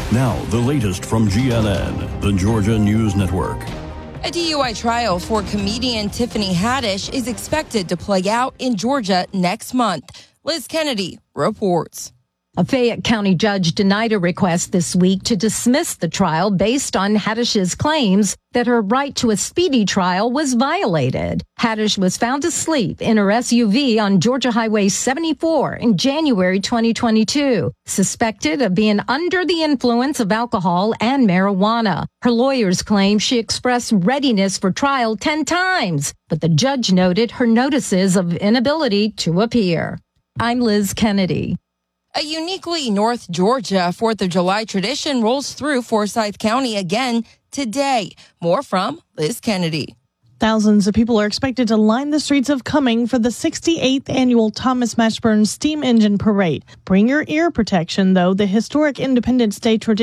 Now, the latest from GNN, the Georgia News Network. A DUI trial for comedian Tiffany Haddish is expected to play out in Georgia next month. Liz Kennedy reports. A Fayette County judge denied a request this week to dismiss the trial based on Haddish's claims that her right to a speedy trial was violated. Haddish was found asleep in her SUV on Georgia Highway 74 in January 2022, suspected of being under the influence of alcohol and marijuana. Her lawyers claim she expressed readiness for trial 10 times, but the judge noted her notices of inability to appear. I'm Liz Kennedy. A uniquely North Georgia 4th of July tradition rolls through Forsyth County again today. More from Liz Kennedy. Thousands of people are expected to line the streets of Cumming for the 68th annual Thomas Mashburn Steam Engine Parade. Bring your ear protection, though. The historic Independence Day tradition